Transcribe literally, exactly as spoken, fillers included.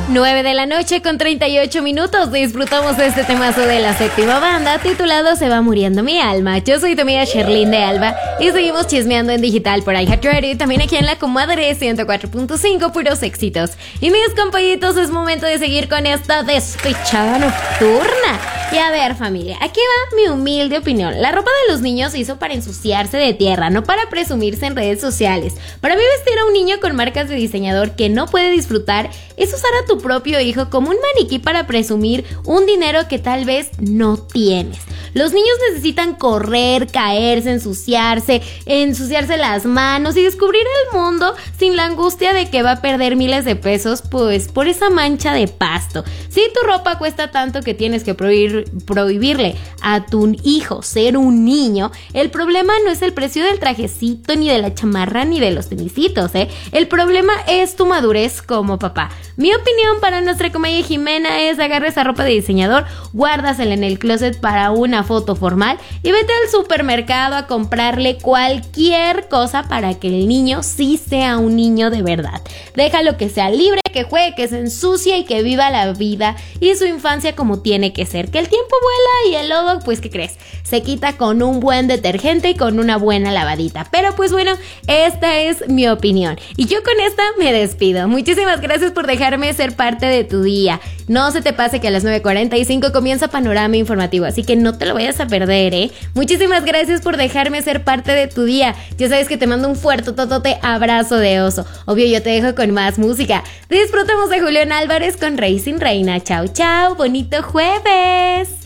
nueve de la noche con treinta y ocho minutos. Disfrutamos de este temazo de la séptima banda titulado Se va muriendo mi alma. Yo soy tu amiga Sherlyn de Alba y seguimos chismeando en digital por iHeartRadio y también aquí en la comadre ciento cuatro punto cinco, puros éxitos. Y mis compañitos, es momento de seguir con esta despechada nocturna. Y a ver, familia, aquí va mi humilde opinión. La ropa de los niños se hizo para ensuciarse de tierra, no para presumirse en redes sociales. Para mí, vestir a un niño con marcas de diseñador que no puede disfrutar es usar a tu propio hijo como un maniquí para presumir un dinero que tal vez no tienes. Los niños necesitan correr, caerse, ensuciarse, ensuciarse las manos y descubrir el mundo sin la angustia de que va a perder miles de pesos pues por esa mancha de pasto. Si tu ropa cuesta tanto que tienes que prohibir, prohibirle a tu hijo ser un niño, el problema no es el precio del trajecito, ni de la chamarra, ni de los tenisitos, ¿eh? El problema es tu madurez como papá. Mi opinión para nuestra comedia Jimena es: agarra esa ropa de diseñador, guárdasela en el closet para una foto formal y vete al supermercado a comprarle cualquier cosa para que el niño sí sea un niño de verdad. Déjalo que sea libre, que juegue, que se ensucie y que viva la vida y su infancia como tiene que ser. Que el tiempo vuela y el lodo, pues ¿qué crees? Se quita con un buen detergente y con una buena lavadita. Pero pues bueno, esta es mi opinión y yo con esta me despido. Muchísimas gracias por dejarme ser parte de tu día. No se te pase que a las nueve cuarenta y cinco comienza Panorama Informativo, así que no te lo vayas a perder, ¿eh? Muchísimas gracias por dejarme ser parte de tu día. Ya sabes que te mando un fuerte totote abrazo de oso. Obvio, yo te dejo con más música. Disfrutemos de Julián Álvarez con Rey sin Reina. Chao, chao, bonito jueves.